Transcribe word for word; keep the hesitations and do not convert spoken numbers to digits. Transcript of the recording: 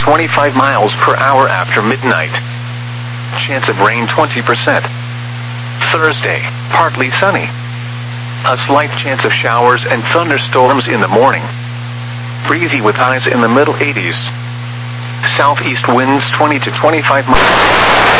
twenty-five miles per hour after midnight. Chance of rain twenty percent. Thursday, partly sunny. A slight chance of showers and thunderstorms in the morning. Breezy with highs in the middle eighties. Southeast winds twenty to twenty-five miles.